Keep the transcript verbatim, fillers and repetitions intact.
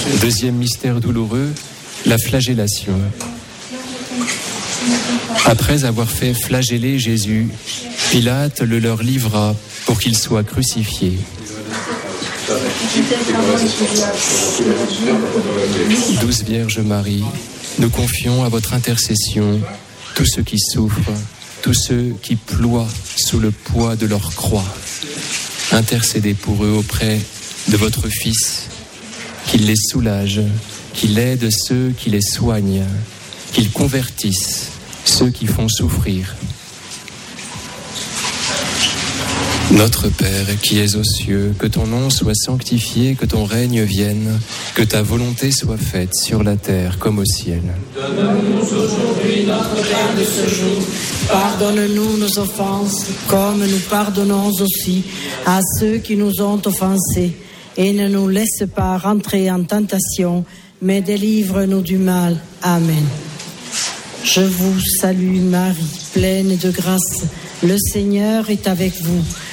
Deuxième mystère douloureux, la flagellation. Après avoir fait flageller Jésus, Pilate le leur livra pour qu'il soit crucifié. Douce Vierge Marie, nous confions à votre intercession tous ceux qui souffrent, tous ceux qui ploient sous le poids de leur croix. Intercédez pour eux auprès de votre Fils, qu'il les soulage, qu'il aide ceux qui les soignent, qu'il convertisse ceux qui font souffrir. Notre Père qui es aux cieux, que ton nom soit sanctifié, que ton règne vienne, que ta volonté soit faite sur la terre comme au ciel. Donne-nous aujourd'hui notre pain de ce jour. Pardonne-nous nos offenses, comme nous pardonnons aussi à ceux qui nous ont offensés. Et ne nous laisse pas rentrer en tentation, mais délivre-nous du mal. Amen. Je vous salue Marie, pleine de grâce. Le Seigneur est avec vous.